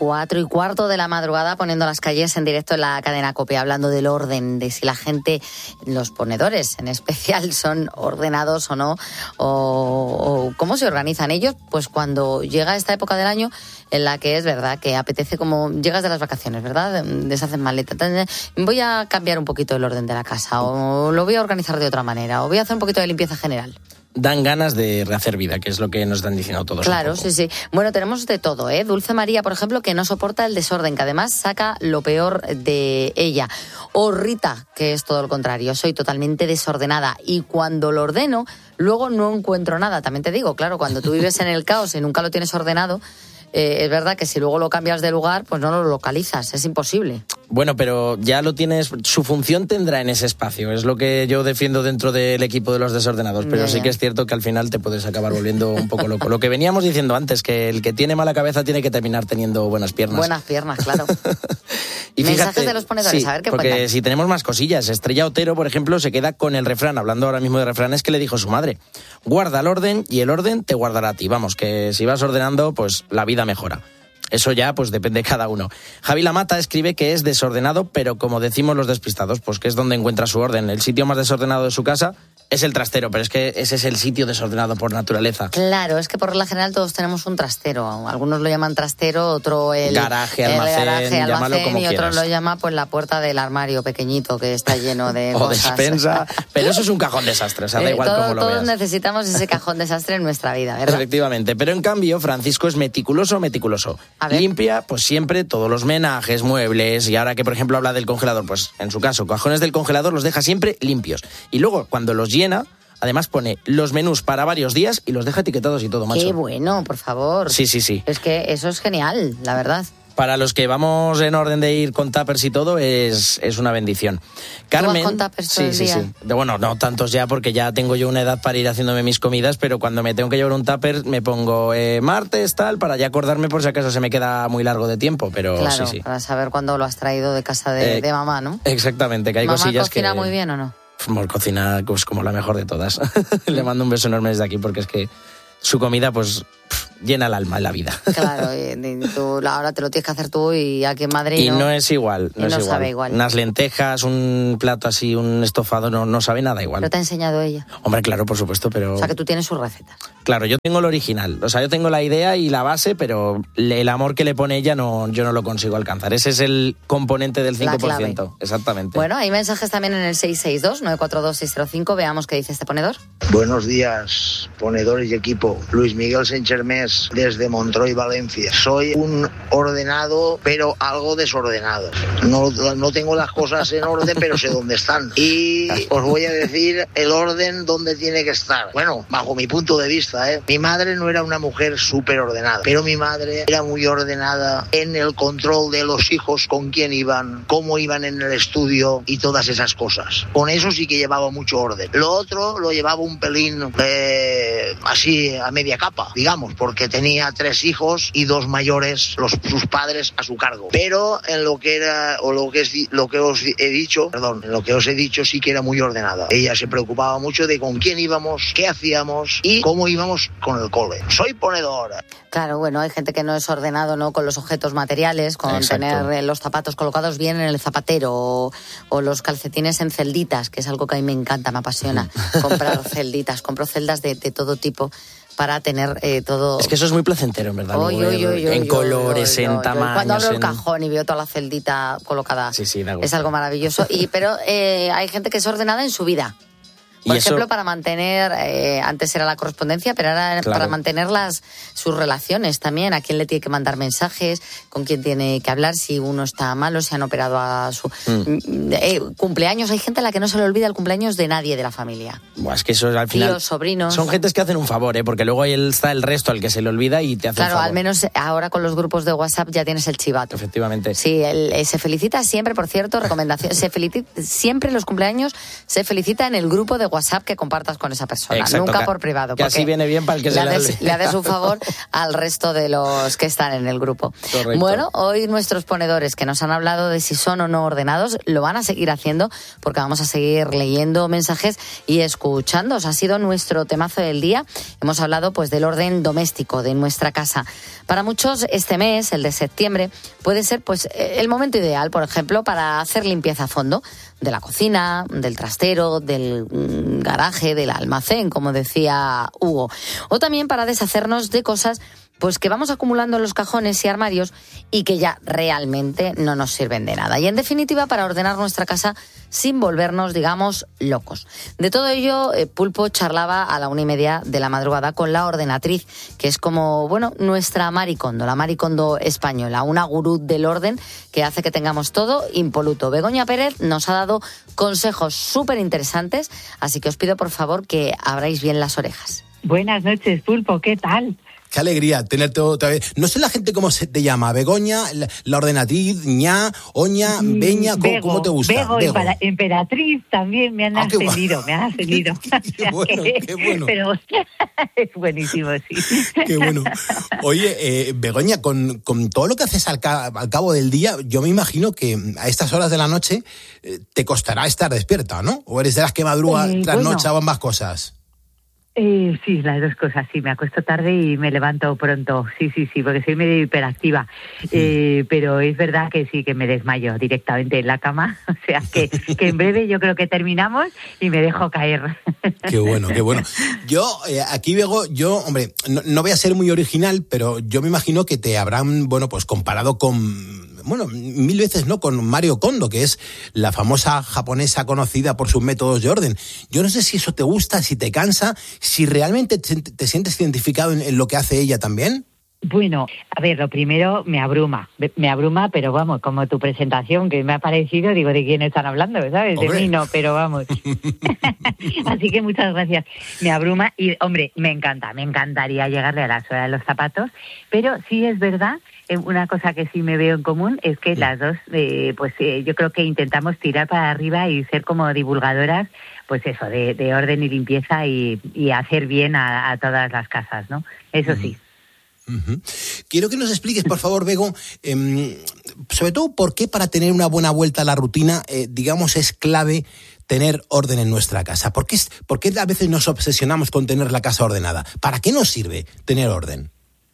4:15 de la madrugada, poniendo las calles en directo en la cadena COPE, hablando del orden, de si la gente, los ponedores en especial, son ordenados o no, o cómo se organizan ellos, pues cuando llega esta época del año en la que es verdad que apetece, como llegas de las vacaciones, ¿verdad? Deshaces maleta. Voy a cambiar un poquito el orden de la casa, o lo voy a organizar de otra manera, o voy a hacer un poquito de limpieza general. Dan ganas de rehacer vida, que es lo que nos están diciendo todos. Claro, sí. Bueno, tenemos de todo, ¿eh? Dulce María, por ejemplo, que no soporta el desorden, que además saca lo peor de ella. O Rita, que es todo lo contrario, soy totalmente desordenada y cuando lo ordeno, luego no encuentro nada. También te digo, claro, cuando tú vives en el caos y nunca lo tienes ordenado, es verdad que si luego lo cambias de lugar, pues no lo localizas, es imposible. Bueno, pero ya lo tienes, su función tendrá en ese espacio, es lo que yo defiendo dentro del equipo de los desordenados, pero sí que es cierto que al final te puedes acabar volviendo un poco loco. Lo que veníamos diciendo antes, que el que tiene mala cabeza tiene que terminar teniendo buenas piernas. Buenas piernas, claro. Y mensajes fíjate, de los ponedores, sí, a ver qué porque cuentan. Si tenemos más cosillas, Estrella Otero, por ejemplo, se queda con el refrán, hablando ahora mismo de refranes, que le dijo su madre: guarda el orden y el orden te guardará a ti. Vamos, que si vas ordenando, pues la vida mejora. Eso ya, pues depende de cada uno. Javi Lamata escribe que es desordenado, pero como decimos los despistados, pues que es donde encuentra su orden. El sitio más desordenado de su casa es el trastero, pero es que ese es el sitio desordenado por naturaleza. Claro, es que por regla general todos tenemos un trastero. Algunos lo llaman trastero, otro el garaje, almacén, llámalo como y otro quieras. Lo llama pues la puerta del armario pequeñito que está lleno de o cosas. despensa, pero eso es un cajón desastre, o sea, da igual cómo lo veas. Todos necesitamos ese cajón desastre en nuestra vida, ¿verdad? Efectivamente, pero en cambio Francisco es meticuloso. Limpia, pues siempre todos los menajes, muebles, y ahora que por ejemplo habla del congelador, pues en su caso, cajones del congelador los deja siempre limpios. Y luego cuando los llena, además pone los menús para varios días y los deja etiquetados y todo, macho. Qué bueno, por favor. Sí. Es que eso es genial, la verdad. Para los que vamos en orden de ir con tuppers y todo, es una bendición. Carmen, ¿tú vas con tuppers todo el día? Sí. Bueno, no tantos ya, porque ya tengo yo una edad para ir haciéndome mis comidas, pero cuando me tengo que llevar un tupper me pongo martes, tal, para ya acordarme por si acaso se me queda muy largo de tiempo, pero claro, sí. Para saber cuándo lo has traído de casa de mamá, ¿no? Exactamente, que hay cosillas que... ¿Mamá cocina muy bien o no? Cocina pues, como la mejor de todas. Le mando un beso enorme desde aquí, porque es que su comida, pues, llena el alma en la vida. Claro, y tú ahora te lo tienes que hacer tú y aquí en Madrid y no es igual. No sabe igual. Unas lentejas, un plato así, un estofado, no sabe nada igual. ¿Pero te ha enseñado ella? Hombre, claro, por supuesto, pero... O sea, que tú tienes sus recetas. Claro, yo tengo el original. O sea, yo tengo la idea y la base, pero el amor que le pone ella yo no lo consigo alcanzar. Ese es el componente del 5%. Exactamente. Bueno, hay mensajes también en el 662-942-605. Veamos qué dice este ponedor. Buenos días, ponedores y equipo. Luis Miguel Senchermés, desde Montroi, Valencia. Soy un ordenado, pero algo desordenado. No tengo las cosas en orden, pero sé dónde están. Y os voy a decir el orden donde tiene que estar. Bueno, bajo mi punto de vista, Mi madre no era una mujer súper ordenada, pero mi madre era muy ordenada en el control de los hijos, con quién iban, cómo iban en el estudio y todas esas cosas. Con eso sí que llevaba mucho orden. Lo otro lo llevaba un pelín así a media capa, digamos, porque tenía 3 hijos y 2 mayores, sus padres a su cargo. Pero en lo que era, o lo que os he dicho sí que era muy ordenada. Ella se preocupaba mucho de con quién íbamos, qué hacíamos y cómo íbamos con el cole. Soy ponedora. Claro, bueno, hay gente que no es ordenado, ¿no? Con los objetos materiales, con tener los zapatos colocados bien en el zapatero o los calcetines en celditas, que es algo que a mí me encanta, me apasiona. Comprar celditas, compro celdas de todo tipo para tener todo... Es que eso es muy placentero, en verdad. En colores, en tamaños... Cuando abro el cajón y veo toda la celdita colocada, da gusto. Es algo maravilloso. Pero hay gente que es ordenada en su vida. Por ejemplo, para mantener, antes era la correspondencia, pero ahora para mantener sus relaciones también, a quién le tiene que mandar mensajes, con quién tiene que hablar, si uno está malo, si han operado a su cumpleaños. Hay gente a la que no se le olvida el cumpleaños de nadie de la familia. Buah, es que eso al final... Tíos, sobrinos... Son gentes que hacen un favor, porque luego ahí está el resto al que se le olvida y te hace un favor. Claro, al menos ahora con los grupos de WhatsApp ya tienes el chivato. Efectivamente. Sí, se felicita siempre, por cierto, recomendación, siempre los cumpleaños se felicita en el grupo de WhatsApp que compartas con esa persona. Exacto, Nunca por privado. Que así viene bien para el que le haces un favor al resto de los que están en el grupo. Correcto. Bueno, hoy nuestros ponedores que nos han hablado de si son o no ordenados lo van a seguir haciendo porque vamos a seguir leyendo mensajes y escuchándoos. Ha sido nuestro temazo del día. Hemos hablado pues del orden doméstico de nuestra casa. Para muchos este mes, el de septiembre, puede ser pues el momento ideal, por ejemplo, para hacer limpieza a fondo de la cocina, del trastero, del garaje, del almacén, como decía Hugo. O también para deshacernos de cosas pues que vamos acumulando en los cajones y armarios y que ya realmente no nos sirven de nada. Y en definitiva, para ordenar nuestra casa sin volvernos, digamos, locos. De todo ello, Pulpo charlaba a la 1:30 de la madrugada con la ordenatriz, que es como, bueno, nuestra Marie Kondo, la Marie Kondo española, una gurú del orden que hace que tengamos todo impoluto. Begoña Pérez nos ha dado consejos súper interesantes, así que os pido por favor que abráis bien las orejas. Buenas noches, Pulpo, ¿qué tal? Qué alegría tenerte otra vez. No sé la gente cómo se te llama, Begoña, la ordenatriz, ña, oña, beña, ¿cómo te gusta? Bego. Emperatriz también me han ascendido. Qué bueno. Pero es buenísimo, sí. Qué bueno. Oye, Begoña, con todo lo que haces al cabo del día, yo me imagino que a estas horas de la noche te costará estar despierta, ¿no? ¿O eres de las que madruga trasnocha o ambas cosas? Sí, las dos cosas, sí, me acuesto tarde y me levanto pronto, sí, porque soy medio hiperactiva, pero es verdad que sí, que me desmayo directamente en la cama, o sea, que en breve yo creo que terminamos y me dejo caer. Qué bueno. Yo, aquí, Bego, hombre, no voy a ser muy original, pero yo me imagino que te habrán, bueno, pues comparado con... Bueno, 1000 veces no, con Marie Kondo, que es la famosa japonesa conocida por sus métodos de orden. Yo no sé si eso te gusta, si te cansa, si realmente te sientes identificado en lo que hace ella también. Bueno, a ver, lo primero me abruma, pero vamos, como tu presentación que me ha parecido, digo, ¿de quién están hablando? ¿Sabes? Hombre. De mí no, pero vamos. Así que muchas gracias. Me abruma y, hombre, me encantaría llegarle a la suela de los zapatos, pero sí es verdad, una cosa que sí me veo en común es que las dos, yo creo que intentamos tirar para arriba y ser como divulgadoras, pues eso, de orden y limpieza y hacer bien a todas las casas, ¿no? Eso sí. Uh-huh. Quiero que nos expliques, por favor, Bego, sobre todo por qué para tener una buena vuelta a la rutina, digamos, es clave tener orden en nuestra casa. ¿Por qué a veces nos obsesionamos con tener la casa ordenada? ¿Para qué nos sirve tener orden?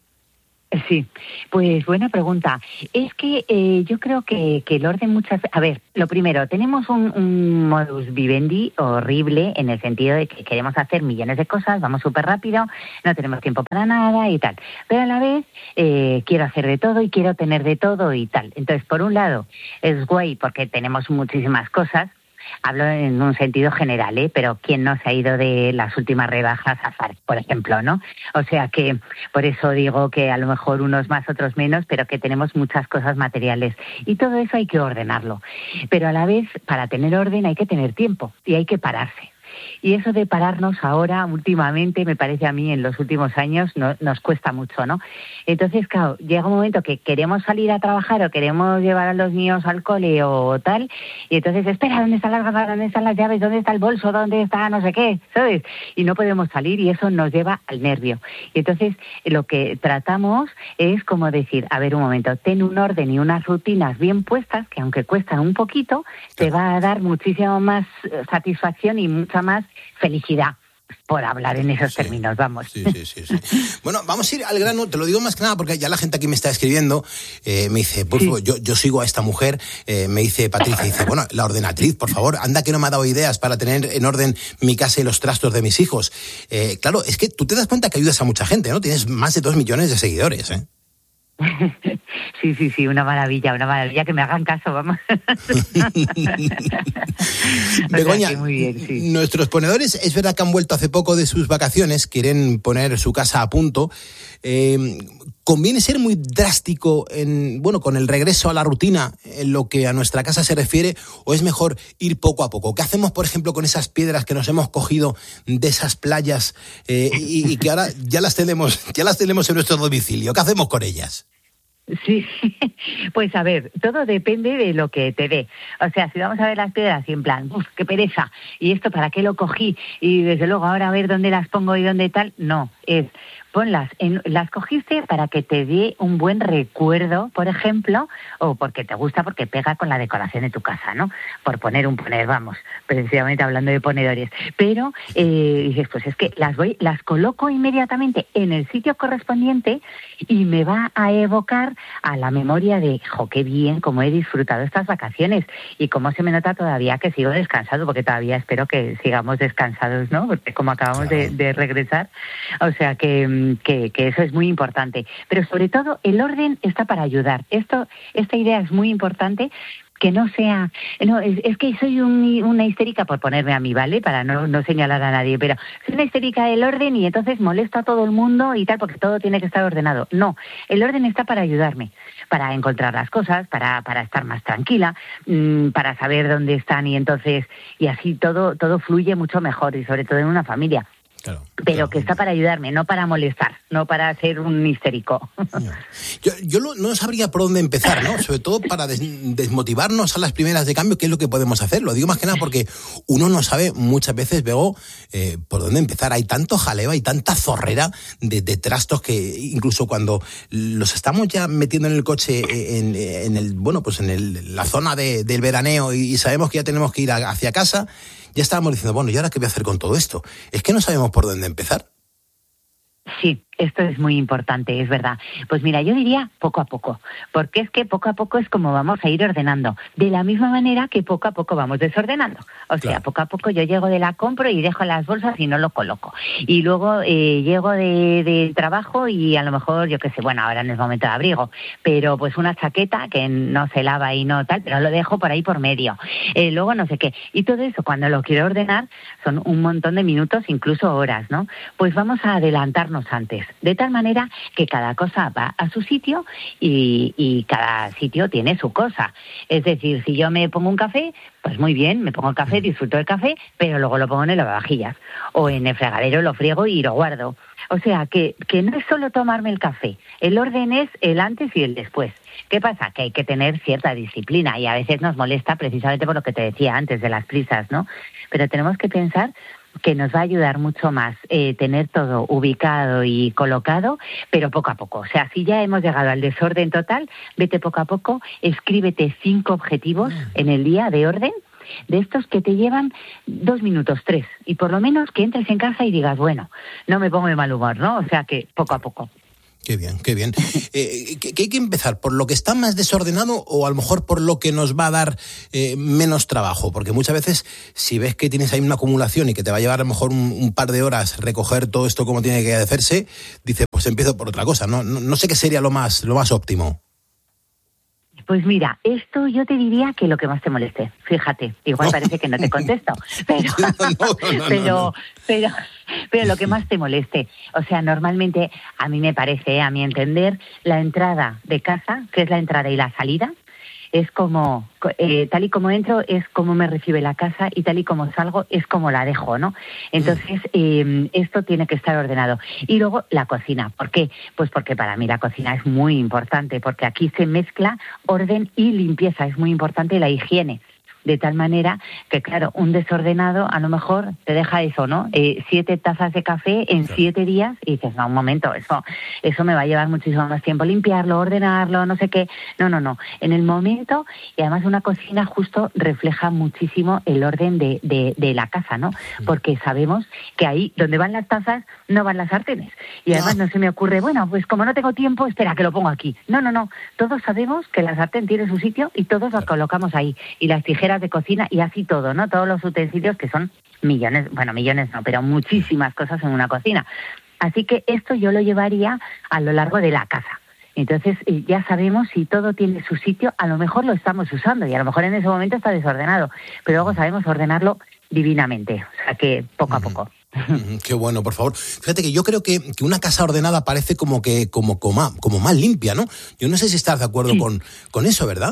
Sí, pues buena pregunta. Es que yo creo que el orden muchas... A ver, lo primero, tenemos un modus vivendi horrible en el sentido de que queremos hacer millones de cosas, vamos súper rápido, no tenemos tiempo para nada y tal. Pero a la vez quiero hacer de todo y quiero tener de todo y tal. Entonces, por un lado, es guay porque tenemos muchísimas cosas. Hablo en un sentido general, pero ¿quién no se ha ido de las últimas rebajas a Zara, por ejemplo, no? O sea que por eso digo que a lo mejor unos más, otros menos, pero que tenemos muchas cosas materiales. Y todo eso hay que ordenarlo. Pero a la vez, para tener orden hay que tener tiempo y hay que pararse. Y eso de pararnos ahora, últimamente, me parece a mí, en los últimos años, nos cuesta mucho, ¿no? Entonces, claro, llega un momento que queremos salir a trabajar o queremos llevar a los niños al cole o tal, y entonces, espera, ¿dónde están las gafas? ¿Dónde están las llaves? ¿Dónde está el bolso? ¿Dónde está no sé qué? ¿Sabes? Y no podemos salir y eso nos lleva al nervio. Y entonces, lo que tratamos es como decir, a ver, un momento, ten un orden y unas rutinas bien puestas, que aunque cuestan un poquito, te va a dar muchísimo más satisfacción y mucha más felicidad, por hablar en esos términos, vamos. Sí. Bueno, vamos a ir al grano, te lo digo más que nada porque ya la gente aquí me está escribiendo, me dice, por favor, yo sigo a esta mujer, me dice Patricia, dice, bueno, la ordenatriz, por favor, anda que no me ha dado ideas para tener en orden mi casa y los trastos de mis hijos. Claro, es que tú te das cuenta que ayudas a mucha gente, ¿no? Tienes más de 2 millones de seguidores, ¿eh? Sí, una maravilla, que me hagan caso, vamos. Begoña, muy bien, sí. Nuestros ponedores, es verdad que han vuelto hace poco de sus vacaciones, quieren poner su casa a punto. ¿Conviene ser muy drástico con el regreso a la rutina en lo que a nuestra casa se refiere, o es mejor ir poco a poco? ¿Qué hacemos, por ejemplo, con esas piedras que nos hemos cogido de esas playas y que ahora ya las tenemos en nuestro domicilio? ¿Qué hacemos con ellas? Sí, pues a ver, todo depende de lo que te dé. O sea, si vamos a ver las piedras y en plan, ¡uf, qué pereza! ¿Y esto para qué lo cogí? Y desde luego ahora a ver dónde las pongo y dónde tal. No, ponlas, las cogiste para que te dé un buen recuerdo, por ejemplo, o porque te gusta, porque pega con la decoración de tu casa, ¿no? Por poner, vamos, precisamente hablando de ponedores. Pero dices, pues es que las coloco inmediatamente en el sitio correspondiente y me va a evocar a la memoria de, qué bien, cómo he disfrutado estas vacaciones y cómo se me nota todavía que sigo descansado, porque todavía espero que sigamos descansados, ¿no? Porque como acabamos de regresar, o sea que eso es muy importante. Pero sobre todo el orden está para ayudar. Esta idea es muy importante. Que no sea... No, es que soy una histérica, por ponerme a mí, ¿vale? Para no señalar a nadie, pero soy una histérica del orden y entonces molesto a todo el mundo y tal, porque todo tiene que estar ordenado. No, el orden está para ayudarme, para encontrar las cosas, para estar más tranquila, para saber dónde están y así todo fluye mucho mejor y sobre todo en una familia. Claro, pero que está para ayudarme, no para molestar, no para ser un histérico. Yo no sabría por dónde empezar, ¿no? Sobre todo para desmotivarnos a las primeras de cambio, ¿qué es lo que podemos hacer? Lo digo más que nada porque uno no sabe muchas veces, Bego, por dónde empezar. Hay tanto jaleo, hay tanta zorrera de trastos que incluso cuando los estamos ya metiendo en el coche en la zona del veraneo y sabemos que ya tenemos que ir hacia casa, ya estábamos diciendo, bueno, ¿y ahora qué voy a hacer con todo esto? Es que no sabemos por dónde empezar. Sí, esto es muy importante, es verdad. Pues mira, yo diría poco a poco, porque es que poco a poco es como vamos a ir ordenando, de la misma manera que poco a poco vamos desordenando. O sea, poco a poco yo llego de la compra y dejo las bolsas y no lo coloco. Y luego llego del trabajo y a lo mejor, yo qué sé, bueno, ahora no es momento de abrigo, pero pues una chaqueta que no se lava y no tal, pero lo dejo por ahí por medio. Luego no sé qué. Y todo eso, cuando lo quiero ordenar, son un montón de minutos, incluso horas, ¿no? Pues vamos a adelantarnos antes, de tal manera que cada cosa va a su sitio y cada sitio tiene su cosa. Es decir, si yo me pongo un café, pues muy bien, me pongo el café, disfruto del café, pero luego lo pongo en el lavavajillas o en el fregadero, lo friego y lo guardo. O sea, que no es solo tomarme el café, el orden es el antes y el después. ¿Qué pasa? Que hay que tener cierta disciplina y a veces nos molesta precisamente por lo que te decía antes de las prisas, ¿no? Pero tenemos que pensar que nos va a ayudar mucho más tener todo ubicado y colocado, pero poco a poco. O sea, si ya hemos llegado al desorden total, vete poco a poco, escríbete 5 objetivos en el día de orden, de estos que te llevan 2 minutos, 3, y por lo menos que entres en casa y digas, bueno, no me pongo de mal humor, ¿no? O sea que poco a poco. Qué bien, qué bien. ¿Qué hay que empezar? ¿Por lo que está más desordenado o a lo mejor por lo que nos va a dar menos trabajo? Porque muchas veces, si ves que tienes ahí una acumulación y que te va a llevar a lo mejor un par de horas recoger todo esto como tiene que hacerse, dices, pues empiezo por otra cosa. No sé qué sería lo más óptimo. Pues mira, esto yo te diría que lo que más te moleste. Fíjate, igual parece que no te contesto, pero lo que más te moleste. O sea, normalmente a mí me parece, a mi entender, la entrada de casa, que es la entrada y la salida, es como, tal y como entro es como me recibe la casa y tal y como salgo es como la dejo, ¿no? Entonces, esto tiene que estar ordenado. Y luego la cocina. ¿Por qué? Pues porque para mí la cocina es muy importante, porque aquí se mezcla orden y limpieza. Es muy importante la higiene. De tal manera que, claro, un desordenado a lo mejor te deja eso, ¿no? 7 tazas de café en 7 días y dices, no, un momento, eso me va a llevar muchísimo más tiempo limpiarlo, ordenarlo, no sé qué. No. En el momento, y además una cocina justo refleja muchísimo el orden de la casa, ¿no? Porque sabemos que ahí donde van las tazas no van las sartenes. Y además no se me ocurre, bueno, pues como no tengo tiempo, espera, que lo pongo aquí. No. Todos sabemos que la sartén tiene su sitio y todos lo colocamos ahí. Y las tijeras de cocina y así todo, ¿no? Todos los utensilios que son millones no, pero muchísimas cosas en una cocina. Así que esto yo lo llevaría a lo largo de la casa. Entonces ya sabemos si todo tiene su sitio, a lo mejor lo estamos usando y a lo mejor en ese momento está desordenado, pero luego sabemos ordenarlo divinamente, o sea que poco a poco. Qué bueno, por favor. Fíjate que yo creo que una casa ordenada parece como más limpia, ¿no? Yo no sé si estás de acuerdo con eso, ¿verdad?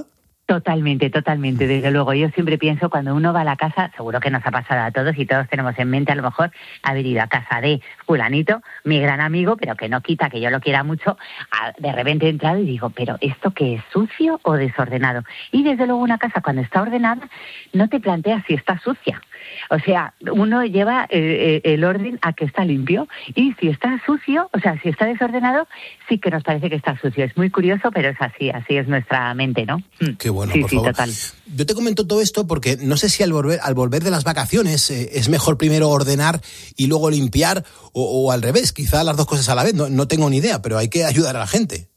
Totalmente, desde luego. Yo siempre pienso, cuando uno va a la casa, seguro que nos ha pasado a todos y todos tenemos en mente a lo mejor haber ido a casa de fulanito, mi gran amigo, pero que no quita que yo lo quiera mucho, de repente he entrado y digo, ¿pero esto qué es, sucio o desordenado? Y desde luego una casa cuando está ordenada no te planteas si está sucia. O sea, uno lleva el orden a que está limpio, y si está sucio, o sea, si está desordenado, sí que nos parece que está sucio. Es muy curioso, pero es así es nuestra mente, ¿no? Qué bueno, sí, por favor. Total. Yo te comento todo esto porque no sé si al volver de las vacaciones es mejor primero ordenar y luego limpiar, o al revés, quizá las dos cosas a la vez, no tengo ni idea, pero hay que ayudar a la gente.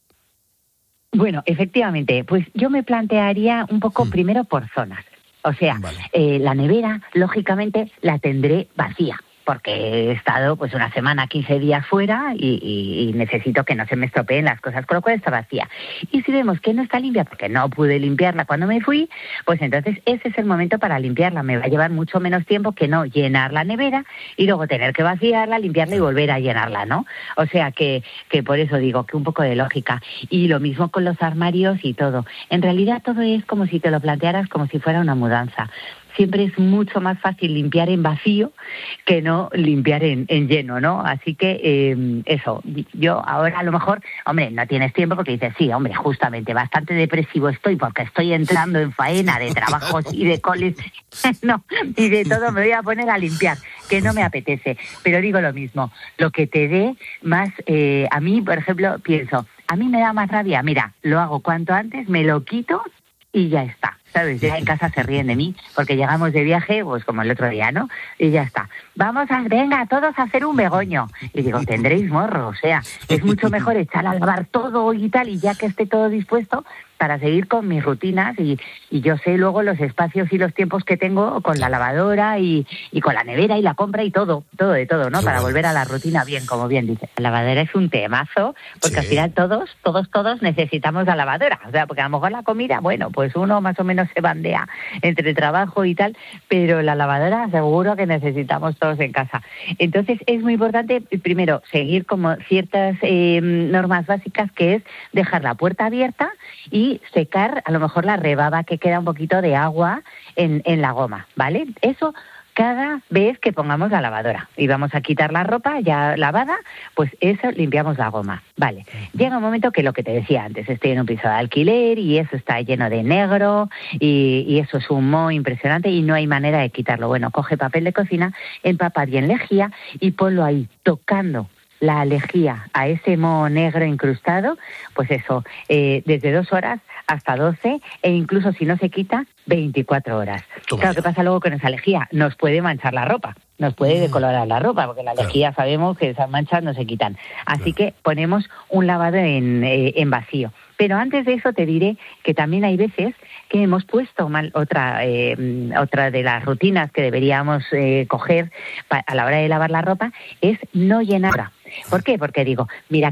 Bueno, efectivamente, pues yo me plantearía un poco primero por zonas. O sea, vale. La nevera, lógicamente, la tendré vacía, porque he estado pues una semana, 15 días fuera y necesito que no se me estropeen las cosas, con lo cual está vacía. Y si vemos que no está limpia, porque no pude limpiarla cuando me fui, pues entonces ese es el momento para limpiarla. Me va a llevar mucho menos tiempo que no llenar la nevera y luego tener que vaciarla, limpiarla y volver a llenarla, ¿no? O sea que por eso digo que un poco de lógica. Y lo mismo con los armarios y todo. En realidad todo es como si te lo plantearas como si fuera una mudanza. Siempre es mucho más fácil limpiar en vacío que no limpiar en lleno, ¿no? Así que eso, yo ahora a lo mejor, hombre, no tienes tiempo porque dices, sí, hombre, justamente, bastante depresivo estoy porque estoy entrando en faena de trabajos y de coles, no, y de todo me voy a poner a limpiar, que no me apetece. Pero digo lo mismo, lo que te dé más, a mí, por ejemplo, pienso, a mí me da más rabia, mira, lo hago cuanto antes, me lo quito y ya está. ¿Sabes? Ya en casa se ríen de mí porque llegamos de viaje, pues como el otro día, ¿no? Y ya está. Venga, todos a hacer un begoño. Y digo, tendréis morro, o sea, es mucho mejor echar a lavar todo y tal, y ya que esté todo dispuesto, para seguir con mis rutinas y yo sé luego los espacios y los tiempos que tengo con la lavadora y con la nevera y la compra y todo de todo, ¿no? Para volver a la rutina bien, como bien dice. La lavadora es un temazo, porque al final todos necesitamos la lavadora. O sea, porque a lo mejor la comida, bueno, pues uno más o menos se bandea entre trabajo y tal, pero la lavadora seguro que necesitamos todos en casa. Entonces es muy importante, primero, seguir como ciertas normas básicas, que es dejar la puerta abierta y secar a lo mejor la rebaba que queda un poquito de agua en la goma, ¿vale? Eso cada vez que pongamos la lavadora y vamos a quitar la ropa ya lavada, pues eso, limpiamos la goma, ¿vale? Llega un momento que lo que te decía antes, estoy en un piso de alquiler y eso está lleno de negro y eso es un moho impresionante y no hay manera de quitarlo. Bueno, coge papel de cocina, empapa bien lejía y ponlo ahí, tocando la lejía a ese moho negro incrustado, pues eso, desde 2 horas hasta 12, e incluso si no se quita, 24 horas. Claro, ¿qué pasa luego con esa lejía? Nos puede manchar la ropa, nos puede decolorar la ropa, porque la lejía sabemos que esas manchas no se quitan. Así que ponemos un lavado en vacío. Pero antes de eso te diré que también hay veces que hemos puesto mal otra de las rutinas que deberíamos coger a la hora de lavar la ropa, es no llenarla. ¿Por qué? Porque digo, mira,